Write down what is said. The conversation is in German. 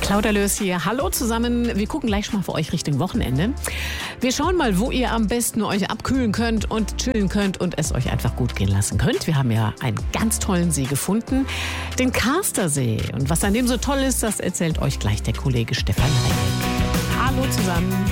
Claudia Löß hier. Hallo zusammen. Wir gucken gleich schon mal für euch Richtung Wochenende. Wir schauen mal, wo ihr am besten euch abkühlen könnt und chillen könnt und es euch einfach gut gehen lassen könnt. Wir haben ja einen ganz tollen See gefunden, den Karstersee. Und was an dem so toll ist, das erzählt euch gleich der Kollege Stefan Reck. Hallo zusammen.